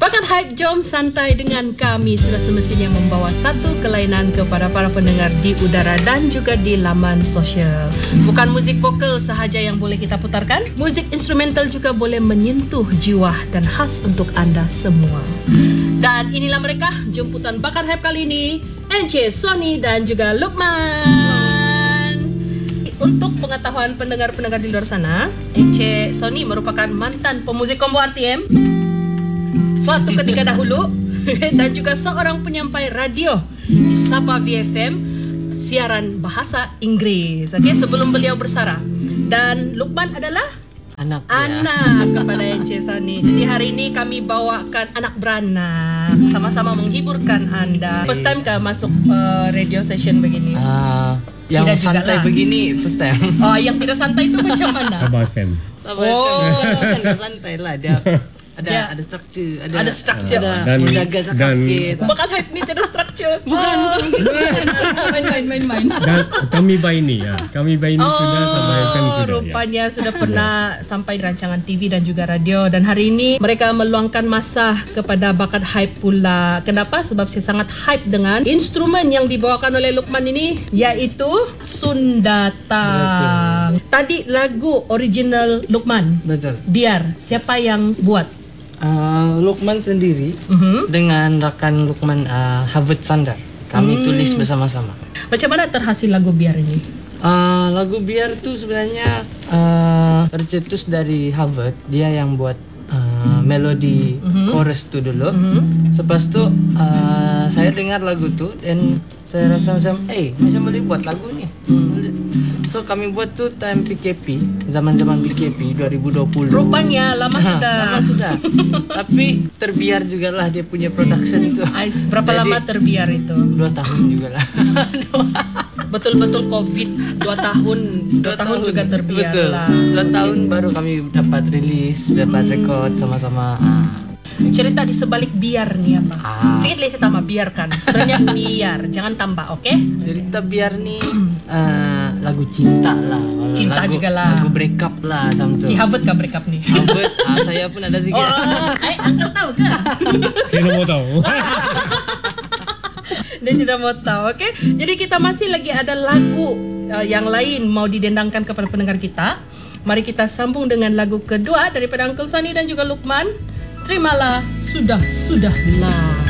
Bakat Hype, jom santai dengan kami. Sudah semestinya membawa satu kelainan kepada para pendengar di udara dan juga di laman sosial. Bukan muzik vokal sahaja yang boleh kita putarkan, muzik instrumental juga boleh menyentuh jiwa dan khas untuk anda semua. Dan inilah mereka, jemputan Bakat Hype kali ini, Encik Sony dan juga Luqman. Untuk pengetahuan pendengar-pendengar di luar sana, Encik Sony merupakan mantan pemuzik combo RTM suatu ketika dahulu dan juga seorang penyampai radio di Sabah VFM siaran bahasa Inggeris. Okey, sebelum beliau bersara. Dan Luqman adalah anak kepada Encik Sony. Jadi hari ini kami bawakan anak beranak, sama-sama menghiburkan anda. First time kah masuk radio session begini? Yang tidak santai begini first time. Oh, yang tidak santai itu macam mana? Sabah FM. Kan dah santai lah dia. Ada struktur, ada struktur. Ada menjaga cakap sikit. Bakat Hype ni tiada struktur. Bukan. Main. Dan kami Baini ya. Kami Baini sudah sampaikan sudah. Rupanya sudah pernah sampai di rancangan TV dan juga radio, dan hari ini mereka meluangkan masa kepada Bakat Hype pula. Kenapa? Sebab saya sangat hype dengan instrumen yang dibawakan oleh Luqman ini, iaitu Sundatang. Tadi lagu original Luqman. Betul. Biar siapa yang buat? Luqman sendiri dengan rakan Luqman Harvard Sandar. Kami tulis bersama-sama. Macam mana terhasil lagu Biar ini? Lagu Biar tu sebenarnya tercetus dari Harvard. Dia yang buat melodi chorus tu dulu. Lepas tu saya dengar lagu tu dan saya rasa macam macam boleh buat lagu ni. So kami buat tu time PKP, zaman-zaman PKP 2020. Rupanya lama sudah. Tapi terbiar jugalah dia punya production tu. Berapa lama terbiar itu? 2 tahun jugalah. Betul-betul COVID 2 tahun juga terbiar. Betul lah. 2 tahun baru kami dapat rilis, dapat record sama-sama. Cerita di sebalik Biar ni apa? Sikit lagi saya tambah, biarkan. Sebenarnya biar, jangan tambah, okey? Cerita Biar ni lagu cinta lah. Cinta juga lah. Lagu break up lah macam tu. Si Harvard kah break up ni? Harvard, saya pun ada sikit. Uncle tahu ke? Saya tak mau tahu. Dia tidak mau tahu, okey? Jadi kita masih lagi ada lagu yang lain mau didendangkan kepada pendengar kita. Mari kita sambung dengan lagu kedua daripada Uncle Sony dan juga Luqman. Terimalah Sudah-Sudahlah.